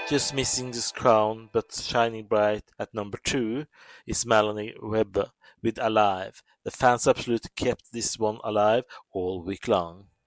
Just missing this crown, but shining bright at number 2 is Melanie Webber with Alive. The fans absolutely kept this one alive all week long.